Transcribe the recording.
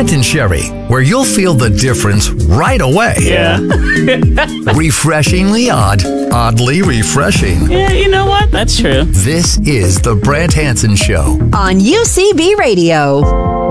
Brant and Sherry, where you'll feel the difference right away. Yeah. Refreshingly odd, oddly refreshing. Yeah, you know what? That's true. This is the Brant Hansen Show on UCB Radio.